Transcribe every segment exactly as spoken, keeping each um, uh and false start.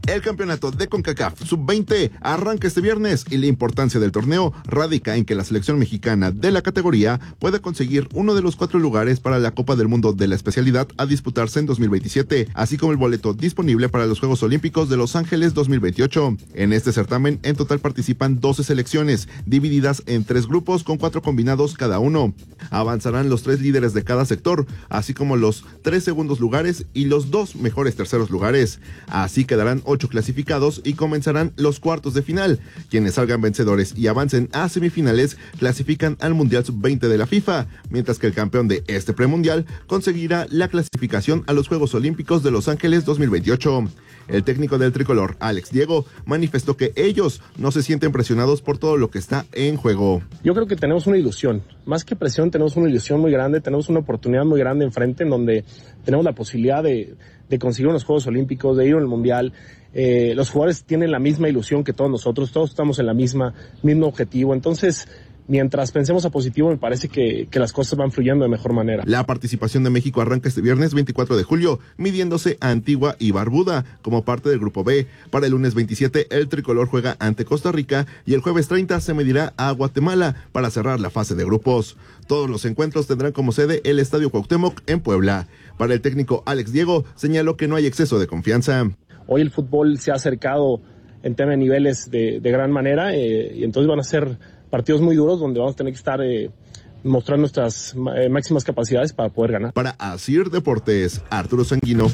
El campeonato de CONCACAF sub veinte arranca este viernes y la importancia del torneo radica en que la selección mexicana de la categoría pueda conseguir uno de los cuatro lugares para la Copa del Mundo de la especialidad a disputarse en dos mil veintisiete, así como el boleto disponible para los Juegos Olímpicos de Los Ángeles dos mil veintiocho. En este certamen, en total participan doce selecciones, divididas en tres grupos con cuatro combinados cada uno. Avanzarán los tres líderes de cada sector, así como los tres segundos lugares y los dos mejores terceros lugares. Así quedarán ocho clasificados y comenzarán los cuartos de final. Quienes salgan vencedores y avancen a semifinales clasifican al Mundial sub veinte de la FIFA, mientras que el campeón de este premundial conseguirá la clasificación a los Juegos Olímpicos de Los Ángeles dos mil veintiocho. El técnico del tricolor, Alex Diego, manifestó que ellos no se sienten presionados por todo lo que está en juego. Yo creo que tenemos una ilusión, más que presión, tenemos una ilusión muy grande, tenemos una oportunidad muy grande enfrente en donde tenemos la posibilidad de, de conseguir unos Juegos Olímpicos, de ir al Mundial. Eh, los jugadores tienen la misma ilusión que todos nosotros, todos estamos en la misma, mismo objetivo, entonces mientras pensemos a positivo me parece que, que las cosas van fluyendo de mejor manera. La participación de México arranca este viernes veinticuatro de julio, midiéndose a Antigua y Barbuda como parte del Grupo B. Para el lunes veintisiete el tricolor juega ante Costa Rica y el jueves treinta se medirá a Guatemala para cerrar la fase de grupos. Todos los encuentros tendrán como sede el Estadio Cuauhtémoc en Puebla. Para el técnico Alex Diego, señaló que no hay exceso de confianza. Hoy el fútbol se ha acercado en tema de niveles de, de gran manera eh, y entonces van a ser partidos muy duros donde vamos a tener que estar eh, mostrando nuestras eh, máximas capacidades para poder ganar. Para Asir Deportes, Arturo Sanguino.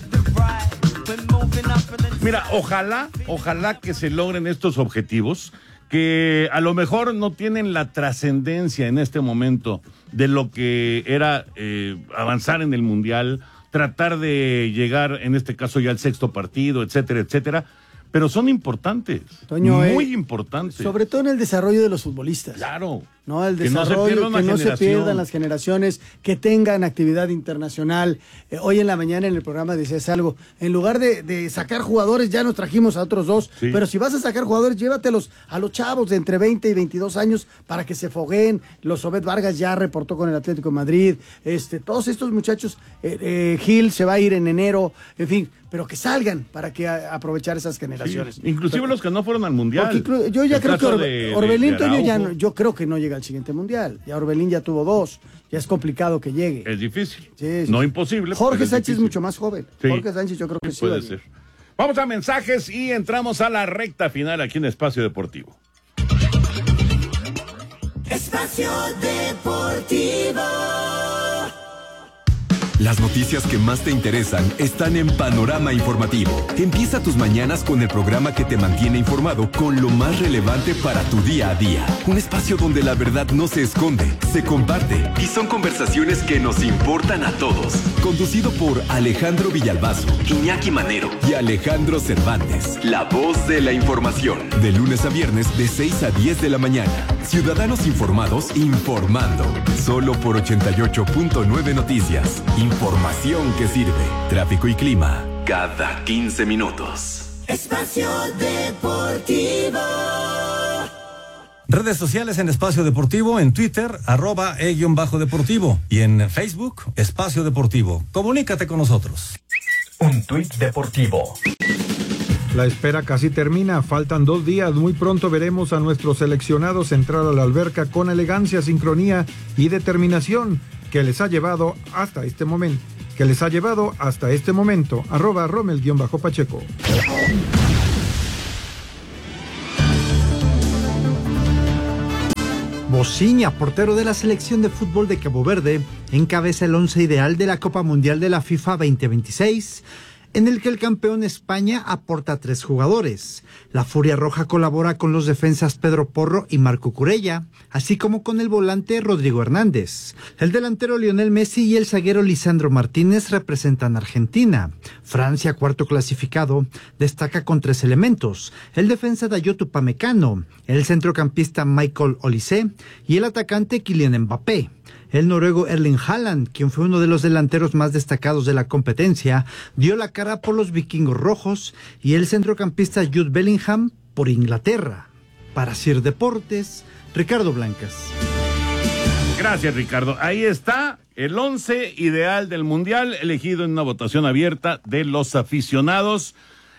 Mira, ojalá, ojalá que se logren estos objetivos, que a lo mejor no tienen la trascendencia en este momento de lo que era eh, avanzar en el Mundial, tratar de llegar, en este caso ya al sexto partido, etcétera, etcétera, pero son importantes, Toño, muy eh, importantes. Sobre todo en el desarrollo de los futbolistas. Claro. No, el desarrollo, que no se, que no se pierdan las generaciones, que tengan actividad internacional. Eh, hoy en la mañana en el programa decías algo, en lugar de, de sacar jugadores, ya nos trajimos a otros dos, sí. Pero si vas a sacar jugadores, llévatelos a los chavos de entre veinte y veintidós años para que se fogueen. Los Obed Vargas ya reportó con el Atlético de Madrid, este, todos estos muchachos, eh, eh, Gil se va a ir en enero, en fin, pero que salgan para que a, aprovechar esas generaciones. Sí, inclusive pero, los que no fueron al Mundial. Yo ya creo que Orbe, de, Orbelín, de, de yo, ya no, yo creo que no llega al siguiente Mundial. Ya Orbelín ya tuvo dos, ya es complicado que llegue. Es difícil, sí, sí. No imposible. Jorge Sánchez es es mucho más joven. Sí. Jorge Sánchez yo creo que sí. Puede ser. Vamos a mensajes y entramos a la recta final aquí en Espacio Deportivo. Espacio Deportivo. Las noticias que más te interesan están en Panorama Informativo. Empieza tus mañanas con el programa que te mantiene informado con lo más relevante para tu día a día. Un espacio donde la verdad no se esconde, se comparte y son conversaciones que nos importan a todos. Conducido por Alejandro Villalbazo, Iñaki Manero y Alejandro Cervantes. La voz de la información. De lunes a viernes de seis a diez de la mañana. Ciudadanos informados informando. Solo por ochenta y ocho punto nueve Noticias. Información que sirve. Tráfico y clima cada quince minutos. Espacio Deportivo. Redes sociales en Espacio Deportivo, en Twitter, arroba e-deportivo y en Facebook, Espacio Deportivo. Comunícate con nosotros. Un tuit deportivo. La espera casi termina, faltan dos días, muy pronto veremos a nuestros seleccionados entrar a la alberca con elegancia, sincronía y determinación que les ha llevado hasta este momento, que les ha llevado hasta este momento, arroba Rommel-Pacheco. Bociña, portero de la selección de fútbol de Cabo Verde, encabeza el once ideal de la Copa Mundial de la FIFA veinte veintiséis, en el que el campeón España aporta tres jugadores. La Furia Roja colabora con los defensas Pedro Porro y Marco Curella, así como con el volante Rodrigo Hernández. El delantero Lionel Messi y el zaguero Lisandro Martínez representan a Argentina. Francia, cuarto clasificado, destaca con tres elementos: el defensa Dayot Upamecano, el centrocampista Michael Olise y el atacante Kylian Mbappé. El noruego Erling Haaland, quien fue uno de los delanteros más destacados de la competencia, dio la cara por los vikingos rojos, y el centrocampista Jude Bellingham por Inglaterra. Para Sir Deportes, Ricardo Blancas. Gracias, Ricardo. Ahí está el once ideal del Mundial, elegido en una votación abierta de los aficionados.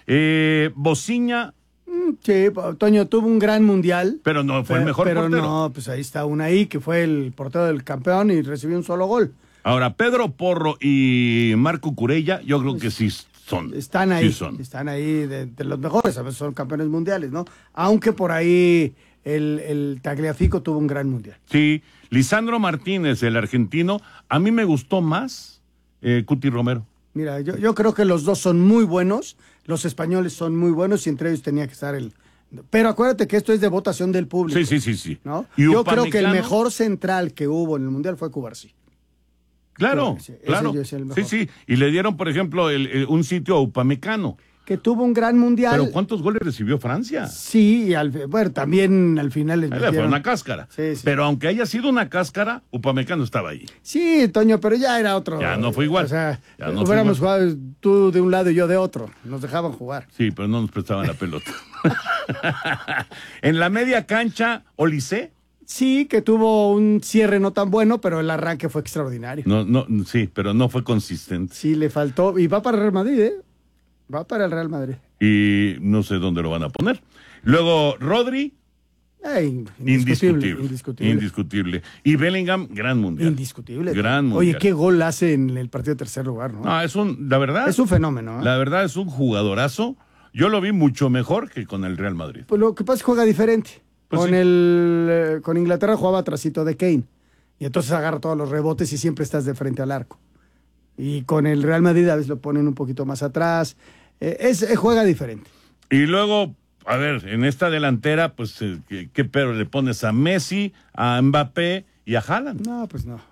Eh, Bociña. Sí, Toño tuvo un gran mundial. Pero no fue pero, el mejor pero portero. no, pues ahí está Unai, que fue el portero del campeón y recibió un solo gol. Ahora, Pedro Porro y Marco Curella, yo creo que sí son. Están ahí, sí son. están ahí de, de los mejores, a veces son campeones mundiales, ¿no? Aunque por ahí el, el Tagliafico tuvo un gran mundial. Sí, Lisandro Martínez, el argentino, a mí me gustó más eh, Cuti Romero. Mira, yo, yo creo que los dos son muy buenos, los españoles son muy buenos y entre ellos tenía que estar el... Pero acuérdate que esto es de votación del público. Sí, sí, sí, sí. ¿No? ¿Y Yo Upamecano? creo que el mejor central que hubo en el mundial fue Cubarsí. Claro, Ese- ese claro. yo es el Sí, mejor. sí. Y le dieron, por ejemplo, el, el- un sitio a Upamecano. Que tuvo un gran mundial. Pero ¿cuántos goles recibió Francia? Sí, y al, bueno, también al final les Ahí le fue metieron- una cáscara. Sí, sí. Pero aunque haya sido una cáscara, Upamecano estaba ahí. Sí, Toño, pero ya era otro. Ya no fue igual. O sea, Ya no fue hubiéramos igual. jugado tú de un lado y yo de otro. Nos dejaban jugar. Sí, pero no nos prestaban la pelota. En la media cancha, Olise. Sí, que tuvo un cierre no tan bueno, pero el arranque fue extraordinario. No, no, sí, pero no fue consistente. Sí, le faltó. Y va para el Real Madrid, ¿eh? Va para el Real Madrid. Y no sé dónde lo van a poner. Luego, Rodri, Ey, indiscutible. Indiscutible. Indiscutible. Y Bellingham, gran mundial. Indiscutible. Gran mundial. Oye, qué gol hace en el partido de tercer lugar, ¿no? No, es un, la verdad. Es un fenómeno, ¿eh? La verdad es un jugadorazo. Yo lo vi mucho mejor que con el Real Madrid. Pues lo que pasa es que juega diferente. Pues con sí. el eh, con Inglaterra jugaba trasito de Kane. Y entonces agarra todos los rebotes y siempre estás de frente al arco. Y con el Real Madrid a veces lo ponen un poquito más atrás. Eh, es, eh, juega diferente. Y luego, a ver, en esta delantera, pues, eh, ¿qué, qué pero le pones a Messi, a Mbappé y a Haaland? No, pues no.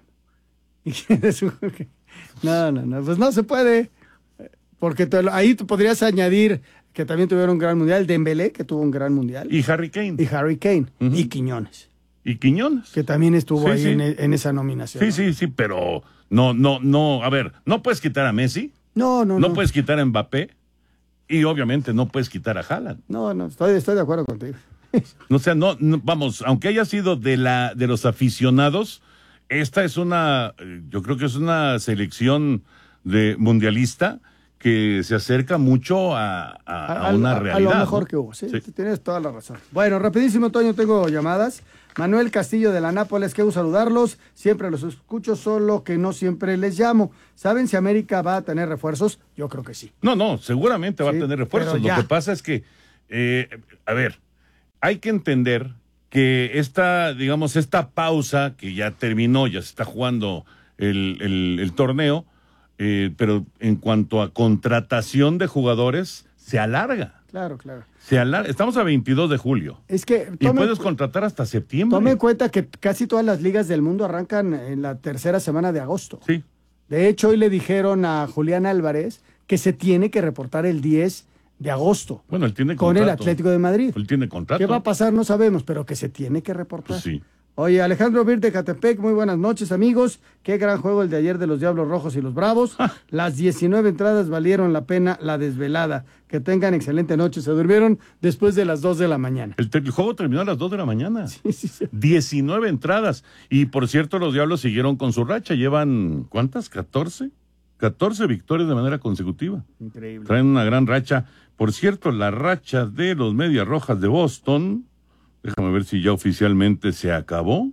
No, no, no. Pues no se puede. Porque te- ahí tú podrías añadir que también tuvieron un gran mundial. Dembélé, que tuvo un gran mundial. Y Harry Kane. Y Harry Kane. Ujú. Y Quiñones. Y Quiñones. Que también estuvo Sí, ahí sí. En, e- en esa nominación. Sí, ¿no? sí, sí, pero no, no, no, a ver, no puedes quitar a Messi, No, no, no, no. puedes quitar a Mbappé y obviamente no puedes quitar a Haaland. No, no, estoy, estoy de acuerdo contigo. O sea, no, no, vamos, aunque haya sido de la de los aficionados, esta es una, eh, yo creo que es una selección de mundialista que se acerca mucho a, a- a Al- una a- realidad. A lo mejor ¿no? que hubo, sí, Sí. tienes toda la razón. Bueno, rapidísimo, Toño, tengo llamadas. Manuel Castillo de la Nápoles, quiero saludarlos. Siempre los escucho, solo que no siempre les llamo. ¿Saben si América va a tener refuerzos? Yo creo que sí. No, no, seguramente va Sí, a tener refuerzos. pero Lo ya. que pasa es que, eh, a ver, hay que entender que esta, digamos, esta pausa que ya terminó, ya se está jugando el, el- el torneo, eh, pero en cuanto a contratación de jugadores, se alarga. Claro, claro. Se alarga. Estamos a veintidós de julio. Es que Y tome, puedes contratar hasta septiembre. tome en cuenta que casi todas las ligas del mundo arrancan en la tercera semana de agosto. Sí. De hecho, hoy le dijeron a Julián Álvarez que se tiene que reportar el diez de agosto Bueno, él tiene con contrato. el Atlético de Madrid. Él tiene contrato. ¿Qué va a pasar? No sabemos, pero que se tiene que reportar. Pues sí. Oye, Alejandro Bir de Catepec, muy buenas noches, amigos. Qué gran juego el de ayer de los Diablos Rojos y los Bravos. Las diecinueve entradas valieron la pena la desvelada. Que tengan excelente noche. Se durmieron después de las dos de la mañana. El, te- el juego terminó a las dos de la mañana. Sí, sí, sí. diecinueve entradas. Y por cierto, los Diablos siguieron con su racha. Llevan, ¿cuántas? ¿catorce? catorce victorias de manera consecutiva. Increíble. Traen una gran racha. Por cierto, la racha de los Medias Rojas de Boston, déjame ver si ya oficialmente se acabó.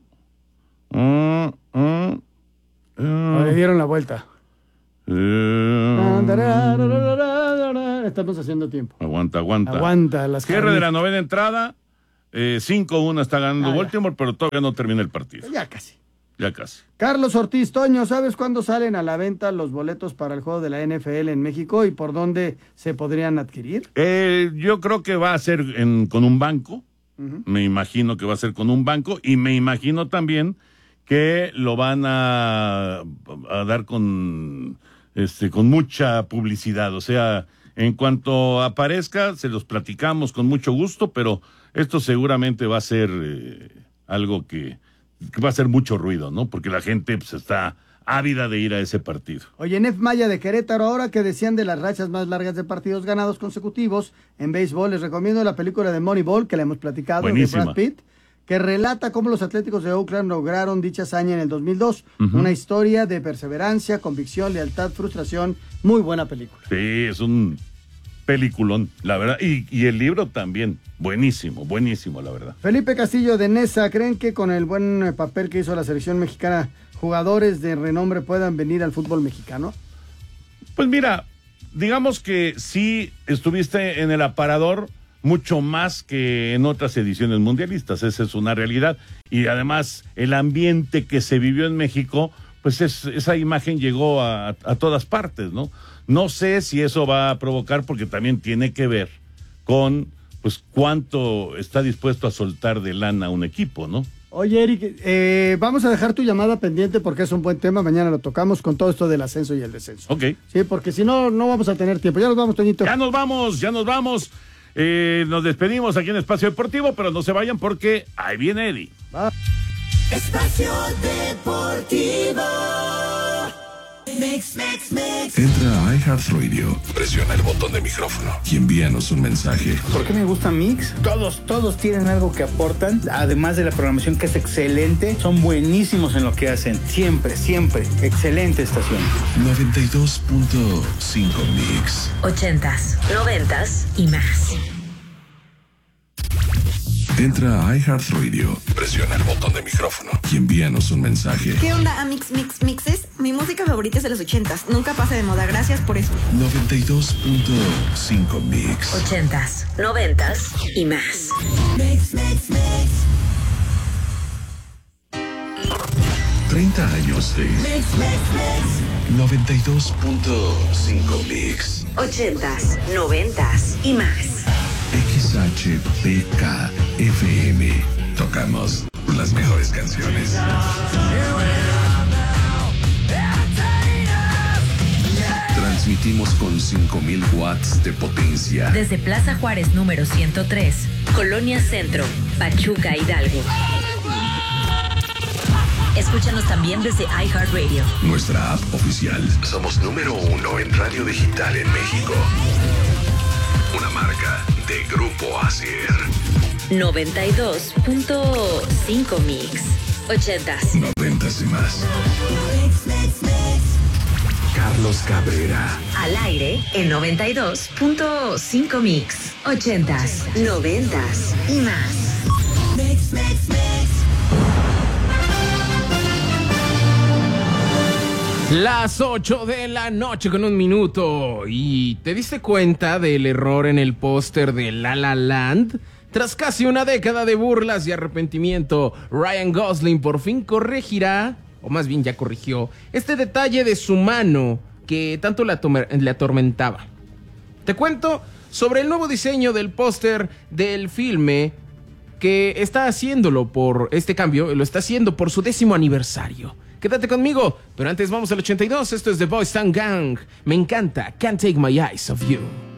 Ah, ah, ah, Le dieron la vuelta. eh, Estamos haciendo tiempo. aguanta, aguanta. Aguanta las Cierre de la carnitas. novena entrada. Eh, cinco uno está ganando Ah, ya. Baltimore, pero todavía no termina el partido. Ya casi. Ya casi. Carlos Ortiz, Toño, ¿sabes cuándo salen a la venta los boletos para el juego de la N F L en México y por dónde se podrían adquirir? Eh, yo creo que va a ser en- con un banco. Ujú. Me imagino que va a ser con un banco. Y me imagino también que lo van a, a dar con, este, con mucha publicidad. O sea, en cuanto aparezca, se los platicamos con mucho gusto, pero esto seguramente va a ser eh, algo que, que va a hacer mucho ruido, ¿no? Porque la gente pues, está ávida de ir a ese partido. Oye, Nef Maya de Querétaro, ahora que decían de las rachas más largas de partidos ganados consecutivos en béisbol, les recomiendo la película de Moneyball, que le hemos platicado, Buenísima. de Brad Pitt, que relata cómo los Atléticos de Oakland lograron dicha hazaña en el dos mil dos. Ujú. Una historia de perseverancia, convicción, lealtad, frustración. Muy buena película. Sí, es un peliculón, la verdad. Y, y el libro también, buenísimo, buenísimo, la verdad. Felipe Castillo de Nesa, ¿creen que con el buen papel que hizo la selección mexicana, jugadores de renombre puedan venir al fútbol mexicano? Pues mira, digamos que sí estuviste en el aparador mucho más que en otras ediciones mundialistas, esa es una realidad. Y además, el ambiente que se vivió en México, pues es, esa imagen llegó a, a todas partes, ¿no? No sé si eso va a provocar, porque también tiene que ver con, pues, cuánto está dispuesto a soltar de lana un equipo, ¿no? Oye, Eric, eh, vamos a dejar tu llamada pendiente porque es un buen tema. Mañana lo tocamos con todo esto del ascenso y el descenso. Ok. Sí, porque si no, no vamos a tener tiempo. Ya nos vamos, Toñito. Ya nos vamos, ya nos vamos. Eh, nos despedimos aquí en Espacio Deportivo, pero no se vayan porque ahí viene Eddie. Va. Espacio Deportivo. Mix, mix, mix. Entra a iHeartRadio, presiona el botón de micrófono y envíanos un mensaje. ¿Por qué me gusta Mix? Todos, todos tienen algo que aportan, además de la programación que es excelente, son buenísimos en lo que hacen. Siempre, siempre. Excelente estación. noventa y dos punto cinco Mix. Ochentas, noventas y más. Entra a iHeartRadio, presiona el botón de micrófono y envíanos un mensaje. ¿Qué onda, Amix Mix Mixes? Mi música favorita es de los ochentas. Nunca pasa de moda. Gracias por eso. noventa y dos punto cinco Mix. Ochentas, noventas y más. Mix, mix, mix. treinta años de Mix, mix, mix. noventa y dos punto cinco Mix. Ochentas, noventas y más. X H P K F M. Tocamos las mejores canciones. Transmitimos con cinco mil watts de potencia. Desde Plaza Juárez número ciento tres, Colonia Centro, Pachuca, Hidalgo. Escúchanos también desde iHeartRadio. Nuestra app oficial. Somos número uno en radio digital en México. Una marca de Grupo Asier. noventa y dos punto cinco Mix. Ochentas. Noventas y más. Carlos Cabrera. Al aire en noventa y dos punto cinco Mix. Ochentas, noventas y más. Mix, mix, mix. Las ocho de la noche con un minuto. ¿Y te diste cuenta del error en el póster de La La Land? Tras casi una década de burlas y arrepentimiento, Ryan Gosling por fin corregirá, o más bien ya corrigió, este detalle de su mano que tanto le, atom- le atormentaba. Te cuento sobre el nuevo diseño del póster del filme, que está haciéndolo por este cambio, lo está haciendo por su décimo aniversario. Quédate conmigo, pero antes vamos al ochenta y dos. Esto es The Boys Town Gang. Me encanta Can't Take My Eyes Off You.